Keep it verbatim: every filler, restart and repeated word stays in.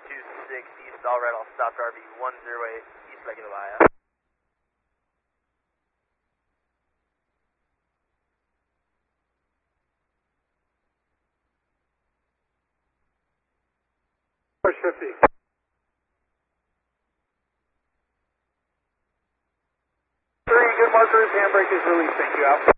two six East, all right, I'll stop to R V one zero eight East regular via. Push fifty. Three, good markers, handbrake is released, thank you, out.